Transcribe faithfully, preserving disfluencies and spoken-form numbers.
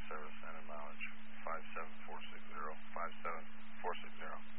service and a mileage. five seven four six zero, five seven four six zero.